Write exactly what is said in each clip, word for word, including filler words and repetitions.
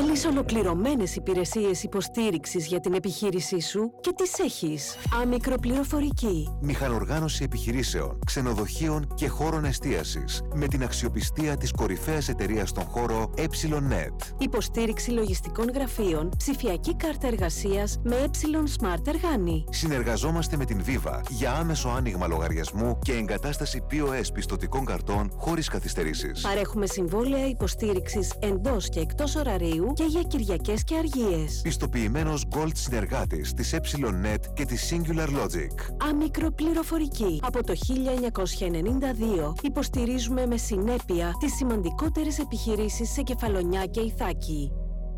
Θέλεις ολοκληρωμένες υπηρεσίες υποστήριξης για την επιχείρησή σου και τις έχεις. Αμικροπληροφορική. Μηχανοργάνωση επιχειρήσεων, ξενοδοχείων και χώρων εστίασης με την αξιοπιστία της κορυφαίας εταιρείας στον χώρο ε-νετ. Υποστήριξη λογιστικών γραφείων, ψηφιακή κάρτα εργασίας με ε Smart Εργάνη. Συνεργαζόμαστε με την Viva για άμεσο άνοιγμα λογαριασμού και εγκατάσταση πι ο ες πιστωτικών καρτών χωρίς καθυστερήσεις. Παρέχουμε συμβόλαια υποστήριξης εντός και εκτός ωραρίου και για Κυριακές και Αργίες. Πιστοποιημένος Gold συνεργάτης της ε-νετ και της Singular Logic. Αμικροπληροφορική. Από το χίλια εννιακόσια ενενήντα δύο υποστηρίζουμε με συνέπεια τις σημαντικότερες επιχειρήσεις σε Κεφαλονιά και Ιθάκη.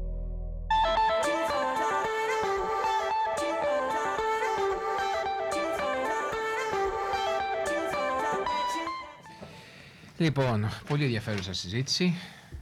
Λοιπόν, πολύ ενδιαφέρουσα συζήτηση.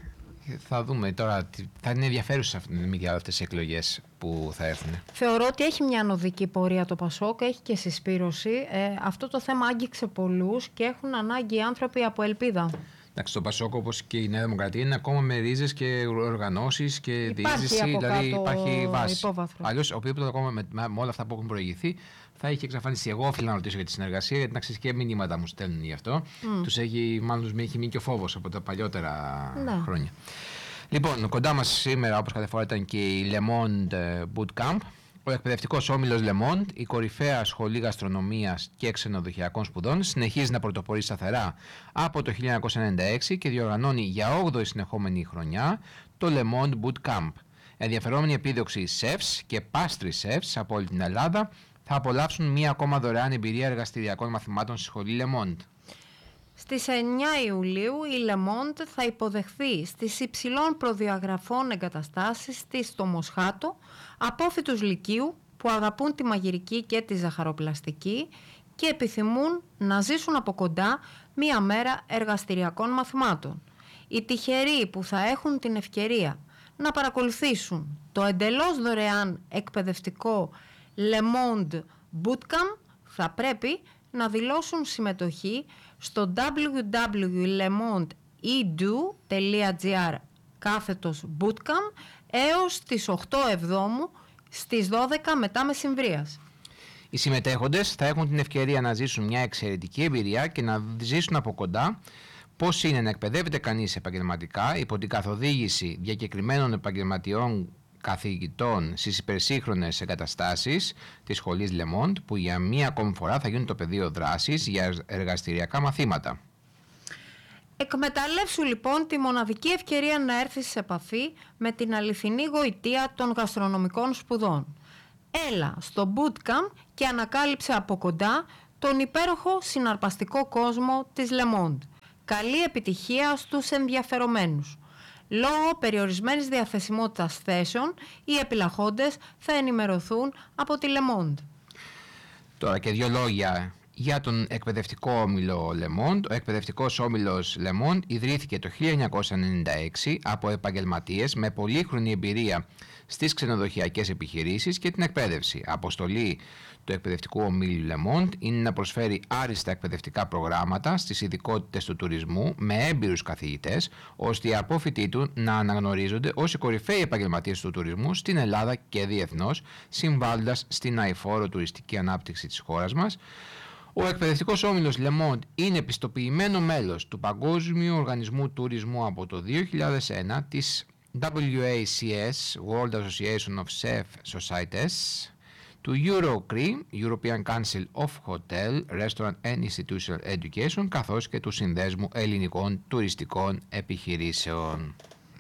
Θα δούμε τώρα, θα είναι ενδιαφέρουσα αυτές οι εκλογές που θα έρθουν. Θεωρώ ότι έχει μια ανωδική πορεία το Πασόκ, έχει και συσπήρωση. Ε, αυτό το θέμα άγγιξε πολλούς και έχουν ανάγκη οι άνθρωποι από ελπίδα. Εντάξει, το Πασόκ, όπως και η Νέα Δημοκρατία, είναι ακόμα με ρίζες και οργανώσεις και διείσδυση, δηλαδή υπάρχει βάση. Αλλιώς, οποιοδήποτε ακόμα με, με όλα αυτά που έχουν προηγηθεί, θα έχει εξαφανίσει. Εγώ οφείλω να ρωτήσω για τη συνεργασία, γιατί να ξέρεις και μηνύματα μου στέλνουν γι' αυτό. Mm. Τους έχει, μάλλον τους έχει μείνει και ο φόβος από τα παλιότερα ναι. χρόνια. Λοιπόν, κοντά μας σήμερα, όπως κάθε φορά, ήταν και η Le Monde Bootcamp. Ο εκπαιδευτικός όμιλος Le Monde, η κορυφαία σχολή γαστρονομίας και ξενοδοχειακών σπουδών, συνεχίζει να πρωτοπορεί σταθερά από το χίλια εννιακόσια ενενήντα έξι και διοργανώνει για όγδοη συνεχόμενη χρονιά το Le Monde Bootcamp. Ενδιαφερόμενοι επίδοξοι σεφς και πάστροι σεφς από όλη την Ελλάδα θα απολαύσουν μία ακόμα δωρεάν εμπειρία εργαστηριακών μαθημάτων στη σχολή Le Monde. Στις εννέα Ιουλίου η Le Monde θα υποδεχθεί στις υψηλών προδιαγραφών εγκαταστάσεις της στο Μοσχάτο απόφοιτους λυκείου που αγαπούν τη μαγειρική και τη ζαχαροπλαστική και επιθυμούν να ζήσουν από κοντά μία μέρα εργαστηριακών μαθημάτων. Οι τυχεροί που θα έχουν την ευκαιρία να παρακολουθήσουν το εντελώς δωρεάν εκπαιδευτικό Le Monde Bootcamp θα πρέπει να δηλώσουν συμμετοχή στο double-u double-u double-u τελεία lemondedu τελεία gr κάθετος bootcamp έως τις οκτώ Εβδόμου στις δώδεκα μετά μεσημβρίας. Οι συμμετέχοντες θα έχουν την ευκαιρία να ζήσουν μια εξαιρετική εμπειρία και να ζήσουν από κοντά πώς είναι να εκπαιδεύεται κανείς επαγγελματικά υπό την καθοδήγηση διακεκριμένων επαγγελματιών καθηγητών στις υπερσύγχρονες εγκαταστάσεις της σχολής Le Monde, που για μία ακόμη φορά θα γίνουν το πεδίο δράσης για εργαστηριακά μαθήματα. Εκμεταλλεύσου λοιπόν τη μοναδική ευκαιρία να έρθεις σε επαφή με την αληθινή γοητεία των γαστρονομικών σπουδών. Έλα στο bootcamp και ανακάλυψε από κοντά τον υπέροχο συναρπαστικό κόσμο της Le Monde. Καλή επιτυχία στους ενδιαφερομένους. Λόγω περιορισμένης διαθεσιμότητας θέσεων, οι επιλαχόντες θα ενημερωθούν από τη Le Monde. Τώρα και δύο λόγια για τον εκπαιδευτικό όμιλο Le Monde. Ο εκπαιδευτικός όμιλος Le Monde ιδρύθηκε το χίλια εννιακόσια ενενήντα έξι από επαγγελματίες με πολύχρονη εμπειρία στις ξενοδοχειακές επιχειρήσεις και την εκπαίδευση. Αποστολή του εκπαιδευτικού ομίλου Le Monde είναι να προσφέρει άριστα εκπαιδευτικά προγράμματα στις ειδικότητες του τουρισμού με έμπειρους καθηγητές, ώστε οι απόφοιτοι του να αναγνωρίζονται ως οι κορυφαίοι επαγγελματίες του τουρισμού στην Ελλάδα και διεθνώς, συμβάλλοντας στην αειφόρο τουριστική ανάπτυξη της χώρας μας. Ο εκπαιδευτικός όμιλος Le Monde είναι πιστοποιημένο μέλος του Παγκόσμιου Οργανισμού Τουρισμού από το δύο χιλιάδες ένα, της ντάμπλιου έι σι ες, World Association of Chef Societies, του EuroCRI, European Council of Hotel, Restaurant and Institutional Education, καθώς και του Συνδέσμου Ελληνικών Τουριστικών Επιχειρήσεων.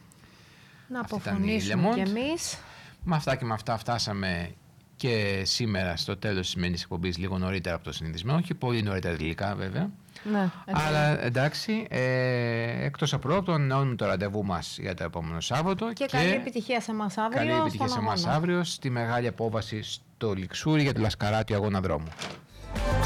Να αποφωνήσουμε κι εμείς. Με αυτά και με αυτά φτάσαμε και σήμερα στο τέλος της σημερινής εκπομπής, λίγο νωρίτερα από το συνηθισμένο, όχι πολύ νωρίτερα τελικά βέβαια. Ναι, αλλά εντάξει, ε, εκτός από πρώτο, ανανεώνουμε το ραντεβού μας για το επόμενο Σάββατο. Και, και καλή επιτυχία σε εμάς αύριο. Καλή επιτυχία σε εμάς αύριο στη μεγάλη απόβαση στο Λιξούρι για το Λασκαράτιο Αγώνα Δρόμου.